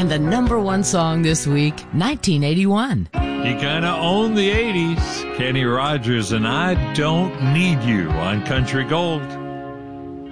And the number one song this week, 1981. You kind of own the 80s. Kenny Rogers and I Don't Need You on Country Gold.